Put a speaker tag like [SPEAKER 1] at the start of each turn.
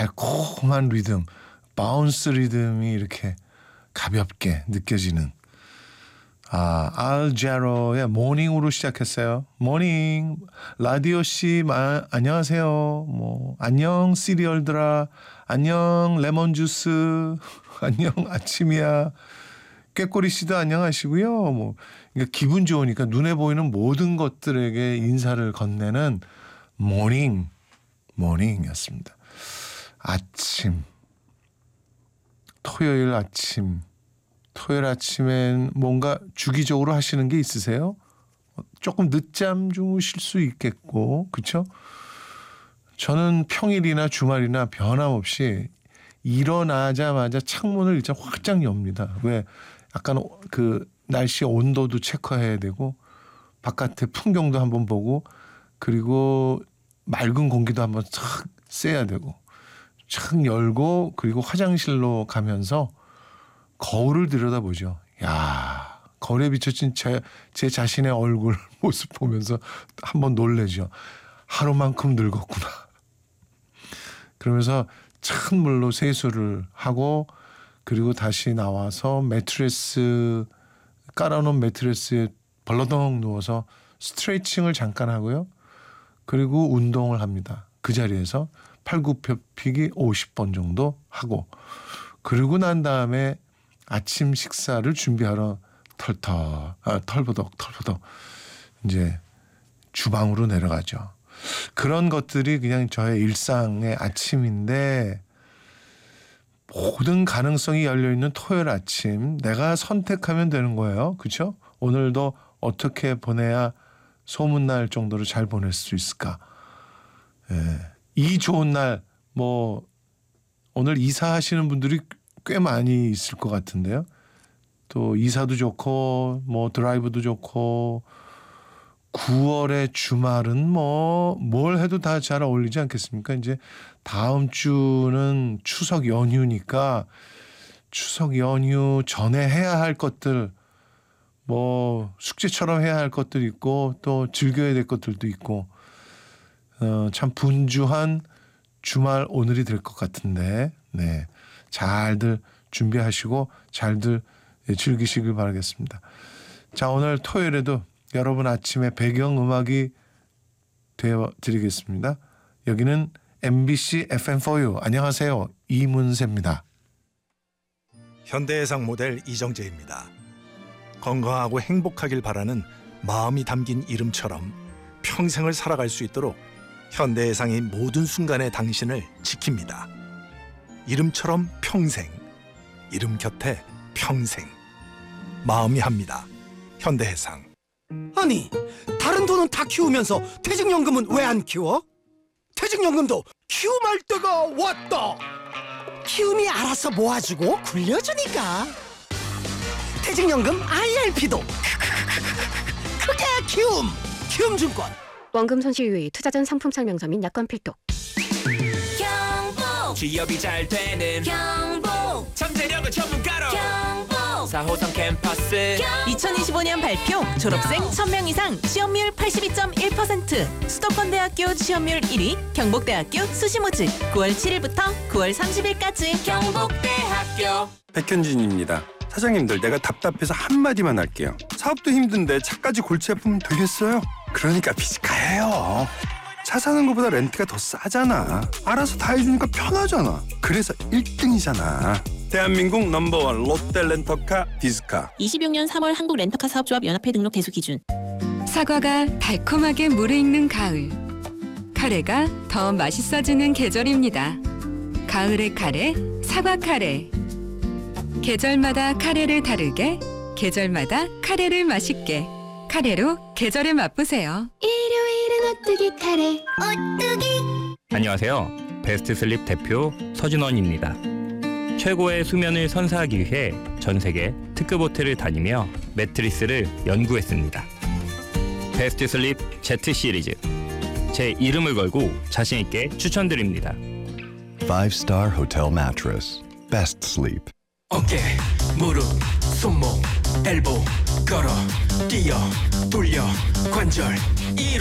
[SPEAKER 1] 달콤한 리듬, 바운스 리듬이 이렇게 가볍게 느껴지는 알제로의 모닝으로 시작했어요. 모닝 라디오 씨 안녕하세요. 뭐 안녕 시리얼들아, 안녕 레몬 주스, 안녕 아침이야. 꾀꼬리 씨도 안녕하시고요. 뭐 그러니까 기분 좋으니까 눈에 보이는 모든 것들에게 인사를 건네는 모닝이었습니다. 아침, 토요일 아침엔 뭔가 주기적으로 하시는 게 있으세요? 조금 늦잠 주무실 수 있겠고, 그렇죠? 저는 평일이나 주말이나 변함없이 일어나자마자 창문을 일단 확장 엽니다. 왜? 약간 그 날씨 온도도 체크해야 되고, 바깥의 풍경도 한번 보고, 그리고 맑은 공기도 한번 싹 쐬야 되고, 창 열고 그리고 화장실로 가면서 거울을 들여다보죠. 야, 거울에 비춰진 제 자신의 얼굴 모습 보면서 한번 놀래죠. 하루만큼 늙었구나. 그러면서 찬물로 세수를 하고 그리고 다시 나와서 깔아놓은 매트리스에 벌러덩 누워서 스트레칭을 잠깐 하고요. 그리고 운동을 합니다. 그 자리에서 팔굽혀펴기 50번 정도 하고, 그리고 난 다음에 아침 식사를 준비하러 털버덕 이제 주방으로 내려가죠. 그런 것들이 그냥 저의 일상의 아침인데, 모든 가능성이 열려있는 토요일 아침, 내가 선택하면 되는 거예요. 그렇죠? 오늘도 어떻게 보내야 소문날 정도로 잘 보낼 수 있을까? 예. 이 좋은 날, 뭐 오늘 이사하시는 분들이 꽤 많이 있을 것 같은데요. 또 이사도 좋고 뭐 드라이브도 좋고 9월의 주말은 뭐 뭘 해도 다 잘 어울리지 않겠습니까? 이제 다음 주는 추석 연휴니까 추석 연휴 전에 해야 할 것들, 뭐 숙제처럼 해야 할 것들이 있고 또 즐겨야 될 것들도 있고, 참 분주한 주말 오늘이 될 것 같은데, 네, 잘들 준비하시고 잘들 즐기시길 바라겠습니다. 자, 오늘 토요일에도 여러분 아침에 배경음악이 되어드리겠습니다. 여기는 MBC FM4U. 안녕하세요, 이문세입니다.
[SPEAKER 2] 현대해상 모델 이정재입니다. 건강하고 행복하길 바라는 마음이 담긴 이름처럼 평생을 살아갈 수 있도록 현대해상이 모든 순간의 당신을 지킵니다. 이름처럼 평생, 이름 곁에 평생. 마음이 합니다. 현대해상.
[SPEAKER 3] 아니, 다른 돈은 다 키우면서 퇴직연금은 왜 안 키워? 퇴직연금도 키움할 때가 왔다. 키움이 알아서 모아주고 굴려주니까. 퇴직연금 IRP도 그게 키움증권.
[SPEAKER 4] 원금 손실 유의, 투자 전 상품 설명서 및 약관 필독.
[SPEAKER 5] 경복 취업이 잘 되는 경복 잠재력은 전문가로 경복 4호선 캠퍼스
[SPEAKER 6] 2025년 발표 졸업생 1000명 이상 취업률 82.1%, 수도권대학교 취업률 1위 경복대학교 수시모집 9월 7일부터 9월 30일까지
[SPEAKER 5] 경복대학교.
[SPEAKER 7] 백현진입니다. 사장님들, 내가 답답해서 한마디만 할게요. 사업도 힘든데 차까지 골치 아프면 되겠어요? 그러니까 비즈카예요. 차 사는 것보다 렌트가 더 싸잖아. 알아서 다 해주니까 편하잖아. 그래서 1등이잖아. 대한민국 넘버원 롯데 렌터카 비즈카.
[SPEAKER 6] 26년 3월 한국 렌터카 사업조합 연합회 등록 대수 기준.
[SPEAKER 8] 사과가 달콤하게 무르익는 가을. 카레가 더 맛있어지는 계절입니다. 가을의 카레, 사과 카레. 계절마다 카레를 다르게, 계절마다 카레를 맛있게. 카레로 계절을 맛보세요.
[SPEAKER 4] 일요일은 오뚜기 카레. 오뚜기.
[SPEAKER 9] 안녕하세요. 베스트 슬립 대표 서준원입니다. 최고의 수면을 선사하기 위해 전 세계 특급 호텔을 다니며 매트리스를 연구했습니다. 베스트 슬립 Z 시리즈. 제 이름을 걸고 자신 있게 추천드립니다.
[SPEAKER 10] 5-star hotel mattress. Best sleep.
[SPEAKER 3] 어깨, 무릎, 손목, 엘보, 걸어, 뛰어, 돌려, 관절, 이로